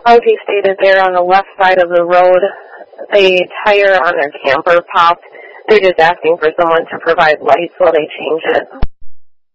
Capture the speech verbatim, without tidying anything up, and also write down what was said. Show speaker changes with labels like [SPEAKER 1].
[SPEAKER 1] Auntie stated there on the left side of the road, the tire on their camper popped. They're just asking for someone to provide lights while they change it.